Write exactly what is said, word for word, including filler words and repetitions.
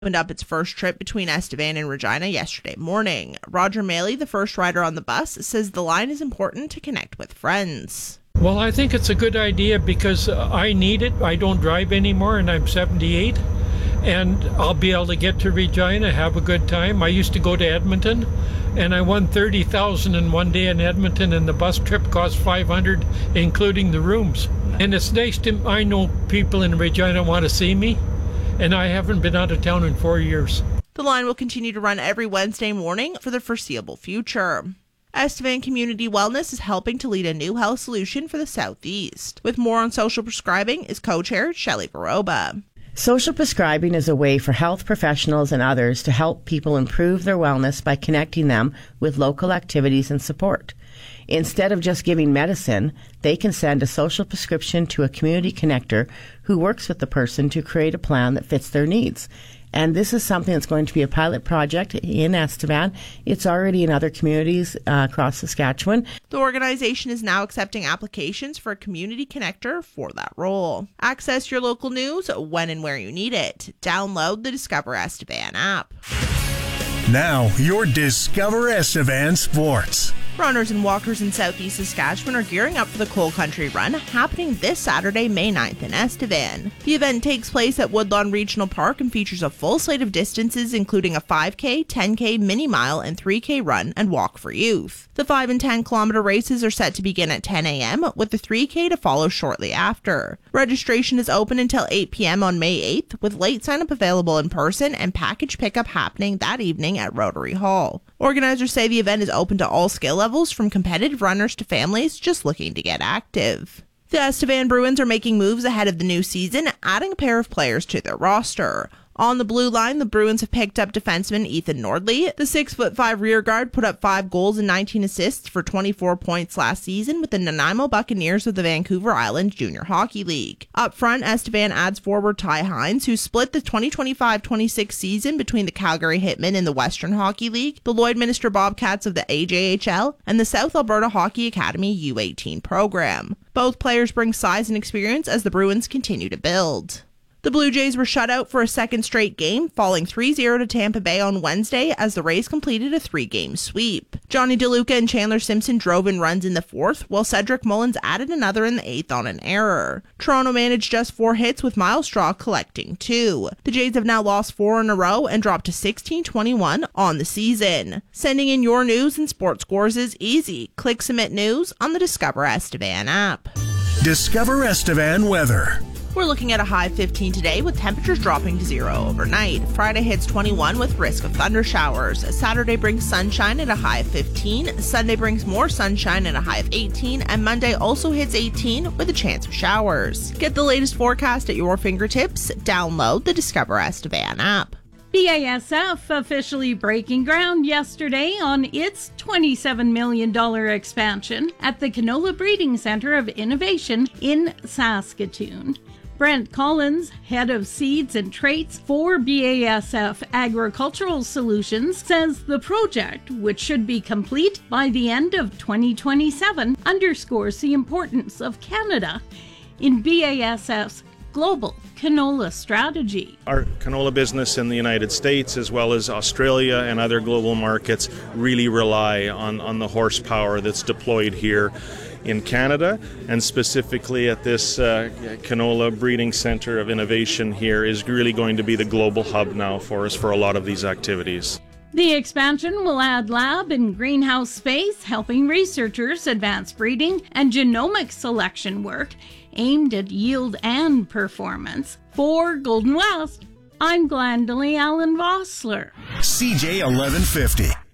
Opened up its first trip between Estevan and Regina yesterday morning. Roger Maley, the first rider on the bus, says the line is important to connect with friends. Well, I think it's a good idea because I need it. I don't drive anymore and I'm seventy-eight, and I'll be able to get to Regina, have a good time. I used to go to Edmonton and I won thirty thousand dollars in one day in Edmonton, and the bus trip cost five hundred dollars, including the rooms. And it's nice to, I know people in Regina want to see me, and I haven't been out of town in four years. The line will continue to run every Wednesday morning for the foreseeable future. Estevan Community Wellness is helping to lead a new health solution for the Southeast. With more on social prescribing is co-chair Shelley Varoba. Social prescribing is a way for health professionals and others to help people improve their wellness by connecting them with local activities and support. Instead of just giving medicine, they can send a social prescription to a community connector who works with the person to create a plan that fits their needs. And this is something that's going to be a pilot project in Estevan. It's already in other communities uh, across Saskatchewan. The organization is now accepting applications for a community connector for that role. Access your local news when and where you need it. Download the Discover Estevan app. Now, your Discover Estevan Sports. Runners and walkers in southeast Saskatchewan are gearing up for the Coal Country Run, happening this Saturday, May ninth in Estevan. The event takes place at Woodlawn Regional Park and features a full slate of distances, including a five K, ten K, mini mile, and three K run and walk for youth. The five and ten kilometer races are set to begin at ten a.m., with the three K to follow shortly after. Registration is open until eight p.m. on May eighth, with late sign-up available in person and package pickup happening that evening at Rotary Hall. Organizers say the event is open to all skill levels, from competitive runners to families just looking to get active. The Estevan Bruins are making moves ahead of the new season, adding a pair of players to their roster. On the blue line, the Bruins have picked up defenseman Ethan Nordley. The six foot five rear guard put up five goals and nineteen assists for twenty-four points last season with the Nanaimo Buccaneers of the Vancouver Island Junior Hockey League. Up front, Estevan adds forward Ty Hines, who split the twenty twenty-five twenty-six season between the Calgary Hitmen in the Western Hockey League, the Lloydminster Bobcats of the A J H L, and the South Alberta Hockey Academy U eighteen program. Both players bring size and experience as the Bruins continue to build. The Blue Jays were shut out for a second straight game, falling three zero to Tampa Bay on Wednesday as the Rays completed a three-game sweep. Johnny DeLuca and Chandler Simpson drove in runs in the fourth, while Cedric Mullins added another in the eighth on an error. Toronto managed just four hits, with Miles Straw collecting two. The Jays have now lost four in a row and dropped to sixteen twenty-one on the season. Sending in your news and sports scores is easy. Click Submit News on the Discover Estevan app. Discover Estevan weather. We're looking at a high fifteen today, with temperatures dropping to zero overnight. Friday hits twenty-one with risk of thunder showers. Saturday brings sunshine at a high of fifteen. Sunday brings more sunshine at a high of eighteen. And Monday also hits eighteen with a chance of showers. Get the latest forecast at your fingertips. Download the Discover Estevan app. B A S F officially breaking ground yesterday on its twenty-seven million dollars expansion at the Canola Breeding Centre of Innovation in Saskatoon. Brent Collins, head of seeds and traits for B A S F Agricultural Solutions, says the project, which should be complete by the end of twenty twenty-seven, underscores the importance of Canada in B A S F's global canola strategy. Our canola business in the United States, as well as Australia and other global markets, really rely on, on the horsepower that's deployed here in Canada, and specifically at this uh, Canola Breeding Centre of Innovation here is really going to be the global hub now for us for a lot of these activities. The expansion will add lab and greenhouse space, helping researchers advance breeding and genomic selection work aimed at yield and performance. For Golden West, I'm Glendalee Allen Vossler. C J eleven fifty.